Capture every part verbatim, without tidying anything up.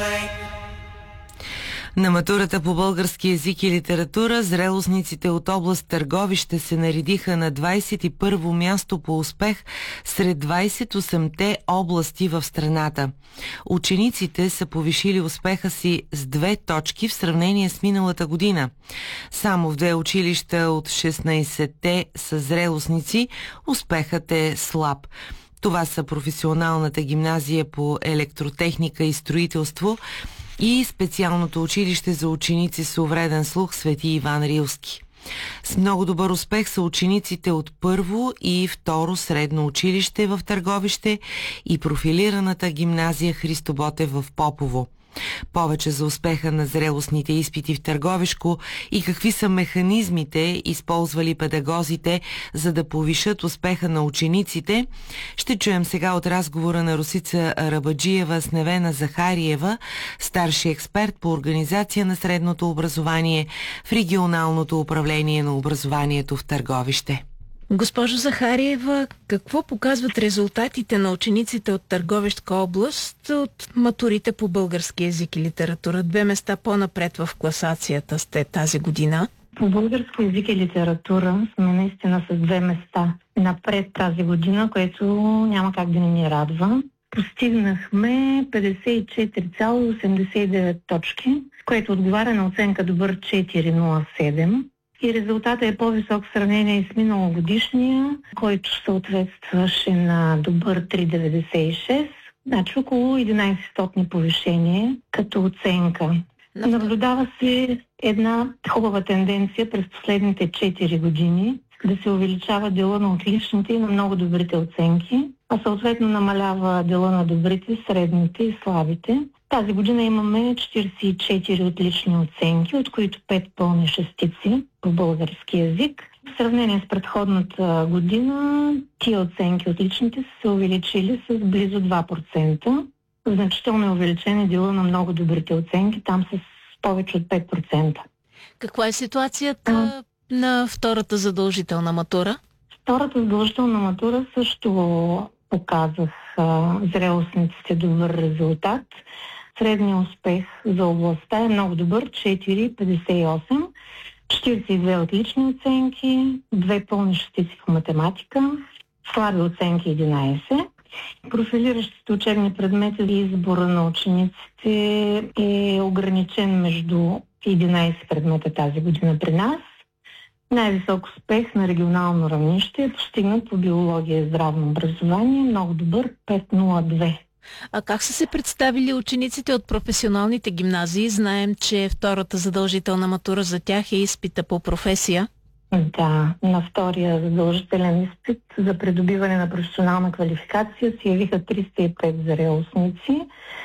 На матурата по български език и литература зрелостниците от област Търговище се наредиха на двадесет и първо място по успех сред двадесет и осемте области в страната. Учениците са повишили успеха си с две точки в сравнение с миналата година. Само в две училища от шестнадесетте са зрелостници, успехът е слаб. Това са професионалната гимназия по електротехника и строителство и специалното училище за ученици с увреден слух Свети Иван Рилски. С много добър успех са учениците от първо и второ средно училище в Търговище и профилираната гимназия Христо Ботев в Попово. Повече за успеха на зрелостните изпити в Търговишко и какви са механизмите, използвали педагозите, за да повишат успеха на учениците, ще чуем сега от разговора на Росица Арабаджиева с Невена Захариева, старши експерт по организация на средното образование в регионалното управление на образованието в Търговище. Госпожо Захариева, какво показват резултатите на учениците от Търговищка област от матурите по български език и литература? Две места по-напред в класацията сте тази година. По български език и литература сме наистина с две места напред тази година, което няма как да не ни радва. Постигнахме петдесет и четири цяло осемдесет и девет точки, което отговаря на оценка добър четири цяло нула седем. И резултатът е по-висок в сравнение с миналогодишния, който съответстваше на добър три цяло деветдесет и шест, значи около единадесет повишение като оценка. Наблюдава се една хубава тенденция през последните четири години да се увеличава дела на отличните и на много добрите оценки, а съответно намалява дела на добрите, средните и слабите. Тази година имаме четиридесет и четири отлични оценки, от които пет пълни шестици по български език. В сравнение с предходната година, тия оценки отличните са се увеличили с близо два процента. Значително е увеличен дела на много добрите оценки, там с повече от пет процента. Каква е ситуацията а... на втората задължителна матура? Втората задължителна матура също показах зрелостниците добър резултат. Средният успех за областта е много добър, четири цяло петдесет и осем, четиридесет и две отлични оценки, две пълни шестици в математика, слаби оценки единадесет. Профилиращите учебни предмети и избора на учениците е ограничен между единадесет предмета тази година при нас. Най-висок успех на регионално равнище е постигнат по биология и здравно образование, много добър пет цяло нула две. А как са се представили учениците от професионалните гимназии? Знаем, че втората задължителна матура за тях е изпита по професия. Да, на втория задължителен изпит за придобиване на професионална квалификация се явиха триста и пет зрелостници.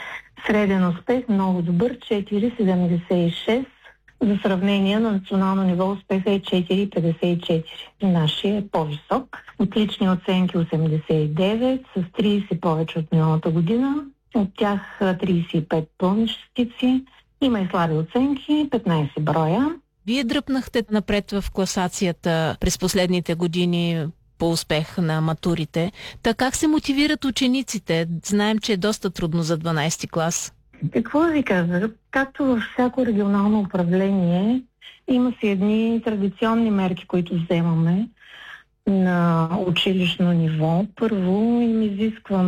Среден успех много добър, четири цяло седемдесет и шест. За сравнение на национално ниво успеха е четири цяло петдесет и четири. Нашия е по-висок. Отлични оценки осемдесет и девет, с тридесет повече от миналата година. От тях тридесет и пет пълни шестици. Има и слаби оценки, петнадесет броя. Вие дръпнахте напред в класацията през последните години по успех на матурите. Така как се мотивират учениците? Знаем, че е доста трудно за дванадесети клас. Какво да ви кажа? Както във всяко регионално управление, има си едни традиционни мерки, които вземаме на училищно ниво. Първо им изискваме